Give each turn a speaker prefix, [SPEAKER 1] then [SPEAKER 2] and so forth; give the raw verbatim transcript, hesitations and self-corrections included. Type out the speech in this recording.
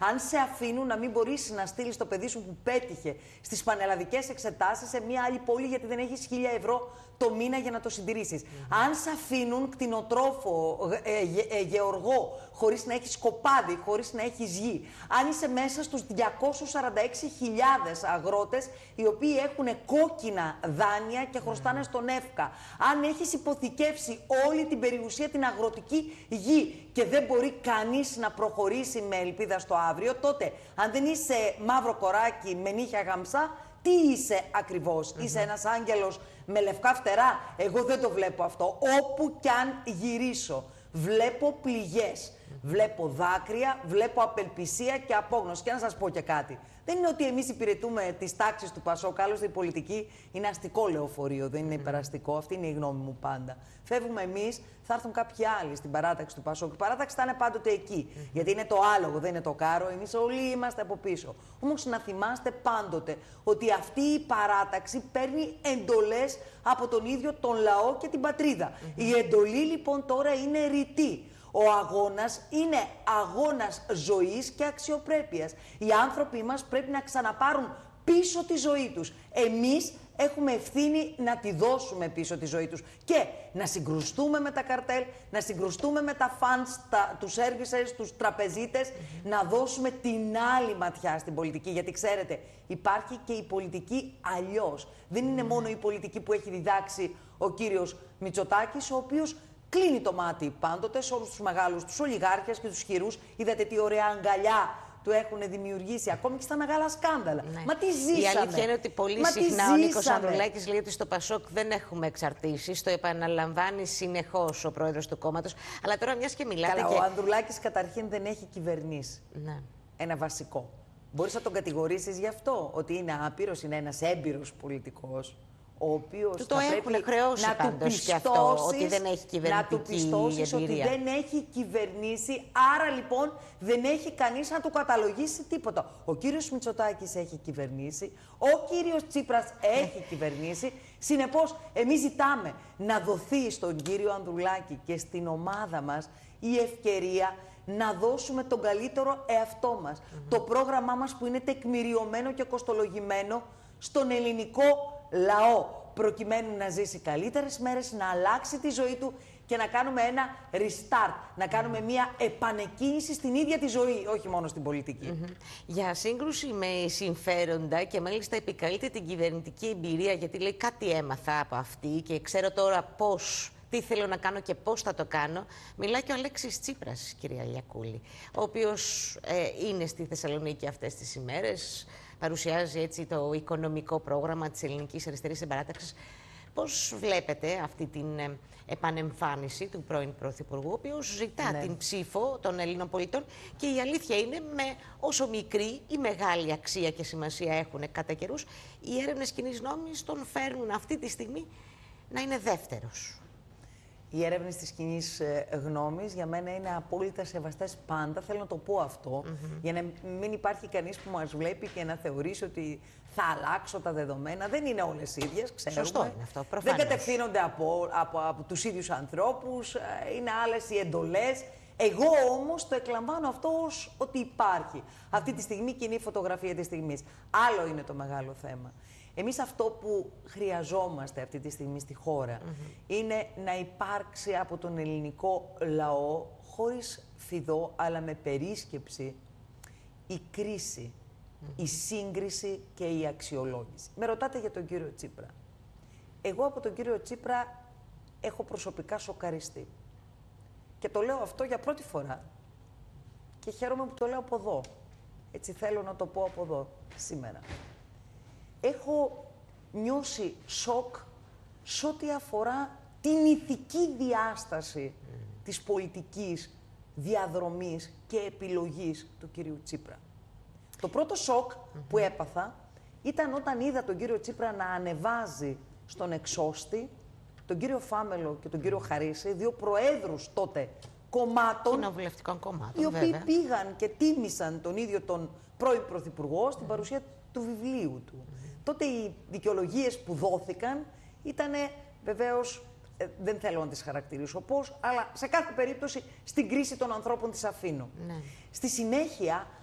[SPEAKER 1] Αν σε αφήνουν να μην μπορείς να στείλεις το παιδί σου που πέτυχε στις πανελλαδικές εξετάσεις σε μια άλλη πόλη γιατί δεν έχεις χίλια ευρώ το μήνα για να το συντηρήσεις. Mm-hmm. Αν σε αφήνουν κτηνοτρόφο, ε, ε, ε, γεωργό, χωρίς να έχεις κοπάδι, χωρίς να έχεις γη. Αν είσαι μέσα στους διακόσιες σαράντα έξι χιλιάδες αγρότες οι οποίοι έχουν κόκκινα δάνεια και χρωστάνε mm-hmm. στον ΕΦΚΑ. Αν έχεις υποθηκεύσει όλη την περιουσία την αγροτική γη και δεν μπορεί κανείς να προχωρήσει με ελπίδα στο αύριο, τότε αν δεν είσαι μαύρο κοράκι με νύχια γαμψά, τι είσαι ακριβώς? Mm-hmm. Είσαι ένας άγγελος με λευκά φτερά? Εγώ δεν το βλέπω αυτό. Όπου κι αν γυρίσω, βλέπω πληγές, mm-hmm. βλέπω δάκρυα, βλέπω απελπισία και απόγνωση. Και να σας πω και κάτι. Δεν είναι ότι εμείς υπηρετούμε τις τάξεις του Πασόκ, άλλωστε η πολιτική είναι αστικό λεωφορείο, δεν είναι υπεραστικό. Αυτή είναι η γνώμη μου πάντα. Φεύγουμε εμείς, θα έρθουν κάποιοι άλλοι στην παράταξη του Πασόκ. Η παράταξη θα είναι πάντοτε εκεί. Mm-hmm. Γιατί είναι το άλογο, δεν είναι το κάρο. Εμείς όλοι είμαστε από πίσω. Όμως να θυμάστε πάντοτε ότι αυτή η παράταξη παίρνει εντολές από τον ίδιο τον λαό και την πατρίδα. Mm-hmm. Η εντολή λοιπόν τώρα είναι ρητή. Ο αγώνας είναι αγώνας ζωής και αξιοπρέπειας. Οι άνθρωποι μας πρέπει να ξαναπάρουν πίσω τη ζωή τους. Εμείς έχουμε ευθύνη να τη δώσουμε πίσω τη ζωή τους. Και να συγκρουστούμε με τα καρτέλ, να συγκρουστούμε με τα φαντς, τα, τους services, τους τραπεζίτες, mm-hmm. να δώσουμε την άλλη ματιά στην πολιτική. Γιατί ξέρετε, υπάρχει και η πολιτική αλλιώς. Δεν είναι mm-hmm. μόνο η πολιτική που έχει διδάξει ο κύριος Μητσοτάκης, ο οποίος κλείνει το μάτι πάντοτε σε όλους τους μεγάλους, τους ολιγάρχες και τους χειρούς. Είδατε τι ωραία αγκαλιά του έχουν δημιουργήσει, ακόμη και στα μεγάλα σκάνδαλα. Ναι. Μα τι ζήσαμε. Η
[SPEAKER 2] αλήθεια είναι ότι πολύ Μα συχνά ο Νίκος Ανδρουλάκης λέει ότι στο Πασόκ δεν έχουμε εξαρτήσεις. Το επαναλαμβάνει συνεχώς ο πρόεδρος του κόμματος. Αλλά τώρα μιας και μιλάτε.
[SPEAKER 1] Καλά,
[SPEAKER 2] και...
[SPEAKER 1] ο Ανδρουλάκης καταρχήν δεν έχει κυβερνήσει.
[SPEAKER 2] Ναι.
[SPEAKER 1] Ένα βασικό. Μπορείς να τον κατηγορήσεις γι' αυτό, ότι είναι άπειρος, είναι ένας έμπειρος πολιτικός. Ο οποίος
[SPEAKER 2] του το έχουν χρεώσει
[SPEAKER 1] να
[SPEAKER 2] πάντως
[SPEAKER 1] του πιστώσεις,
[SPEAKER 2] και αυτό, ότι δεν έχει κυβερνητική
[SPEAKER 1] να του πιστώσεις ότι δεν έχει κυβερνήσει, άρα λοιπόν δεν έχει κανείς να του καταλογίσει τίποτα. Ο κύριος Μητσοτάκης έχει κυβερνήσει, ο κύριος Τσίπρας έχει κυβερνήσει, συνεπώς εμείς ζητάμε να δοθεί στον κύριο Ανδρουλάκη και στην ομάδα μας η ευκαιρία να δώσουμε τον καλύτερο εαυτό μας. Mm-hmm. Το πρόγραμμά μας που είναι τεκμηριωμένο και κοστολογημένο στον ελληνικό λαό, προκειμένου να ζήσει καλύτερες μέρες, να αλλάξει τη ζωή του και να κάνουμε ένα restart, να κάνουμε μια επανεκκίνηση στην ίδια τη ζωή, όχι μόνο στην πολιτική.
[SPEAKER 2] Mm-hmm. Για σύγκρουση με συμφέροντα και μάλιστα επικαλείται την κυβερνητική εμπειρία, γιατί λέει κάτι έμαθα από αυτή και ξέρω τώρα πώς, τι θέλω να κάνω και πώς θα το κάνω. Μιλάει και ο Αλέξης Τσίπρας, κυρία Λιακούλη, ο οποίος ε, είναι στη Θεσσαλονίκη αυτές τις ημέρες. Παρουσιάζει έτσι το οικονομικό πρόγραμμα της Ελληνικής Αριστερής Συμπαράταξης. Πώς βλέπετε αυτή την ε, επανεμφάνιση του πρώην Πρωθυπουργού, ο οποίος ζητά ναι. την ψήφο των Ελλήνων πολιτών και η αλήθεια είναι, με όσο μικρή ή μεγάλη αξία και σημασία έχουν κατά καιρούς, οι έρευνες κοινής νόμης τον φέρνουν αυτή τη στιγμή να είναι δεύτερος.
[SPEAKER 1] Οι έρευνες της κοινής γνώμης για μένα είναι απόλυτα σεβαστές πάντα. Θέλω να το πω αυτό, mm-hmm. για να μην υπάρχει κανείς που μας βλέπει και να θεωρήσει ότι θα αλλάξω τα δεδομένα. Δεν είναι όλες ίδιες, ξέρουμε.
[SPEAKER 2] Σωστό είναι αυτό, προφανώς.
[SPEAKER 1] Δεν κατευθύνονται από, από, από τους ίδιους ανθρώπους, είναι άλλες οι εντολές. Εγώ όμως το εκλαμβάνω αυτό ως ότι υπάρχει. Αυτή τη στιγμή κοινή φωτογραφία της στιγμής. Άλλο είναι το μεγάλο θέμα. Εμείς αυτό που χρειαζόμαστε αυτή τη στιγμή στη χώρα mm-hmm. είναι να υπάρξει από τον ελληνικό λαό, χωρίς φιδό, αλλά με περίσκεψη, η κρίση, mm-hmm. η σύγκριση και η αξιολόγηση. Με ρωτάτε για τον κύριο Τσίπρα. Εγώ από τον κύριο Τσίπρα έχω προσωπικά σοκαριστεί. Και το λέω αυτό για πρώτη φορά. Και χαίρομαι που το λέω από εδώ. Έτσι θέλω να το πω από εδώ σήμερα. Έχω νιώσει σοκ σε ό,τι αφορά την ηθική διάσταση mm. της πολιτικής διαδρομής και επιλογής του κύριου Τσίπρα. Το πρώτο σοκ mm-hmm. που έπαθα ήταν όταν είδα τον κύριο Τσίπρα να ανεβάζει στον εξώστη τον κύριο Φάμελο και τον κύριο Χαρίση, δύο προέδρους τότε κομμάτων,
[SPEAKER 2] κοινοβουλευτικών κομμάτων,
[SPEAKER 1] οι οποίοι βέβαια. πήγαν και τίμησαν τον ίδιο τον πρώην Πρωθυπουργό στην mm. παρουσία του βιβλίου του. Mm. Τότε οι δικαιολογίες που δόθηκαν ήταν βεβαίως, ε, δεν θέλω να τις χαρακτηρίσω πώς, αλλά σε κάθε περίπτωση στην κρίση των ανθρώπων τις αφήνω. Mm. Στη συνέχεια